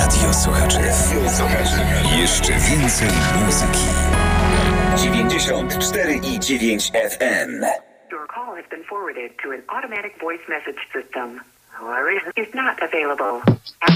Radio Słuchaczy. Jeszcze więcej muzyki. 94,9 FM. Your call has been forwarded to an automatic voice message system. Is not available.